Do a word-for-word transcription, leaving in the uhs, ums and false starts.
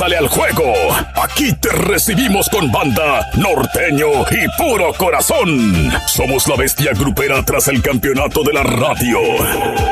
Éntrale al juego. Aquí te recibimos con banda, norteño y puro corazón. Somos la bestia grupera tras el campeonato de la radio.